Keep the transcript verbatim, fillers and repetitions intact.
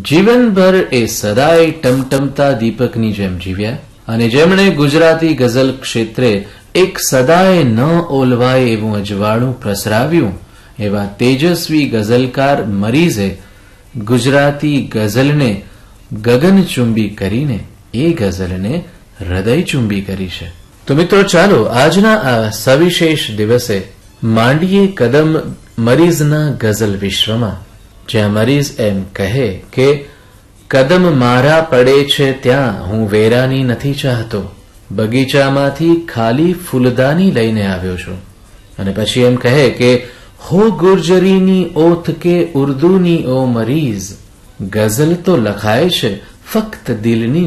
જીવનભર એ સદાય ટમટમતા દીપકની જેમ જીવ્યા અને જેમણે ગુજરાતી ગઝલ ક્ષેત્રે એક સદાય ન ઓલવાય એવું અજવાળું પ્રસરાવ્યું એવા તેજસ્વી ગઝલકાર મરીઝે ગુજરાતી ગઝલને ગગનચુંબી કરીને એ ગઝલને હૃદયચુંબી કરી છે. તો મિત્રો ચાલો આજના આ સવિશેષ દિવસે માંડીએ કદમ મરીઝના ગઝલ વિશ્વમાં, જ્યાં મરીઝ એમ કહે કે કદમ મારા પડે છે ત્યાં હું વેરાની નથી ચાહતો, બગીચામાંથી ખાલી ફૂલદાની લઈને આવ્યો છું. અને પછી એમ કહે કે હો ગુર્જરીની ઓથ કે ઉર્દૂની ઓ મરીઝ, ગઝલ તો લખાય છે ફક્ત દિલની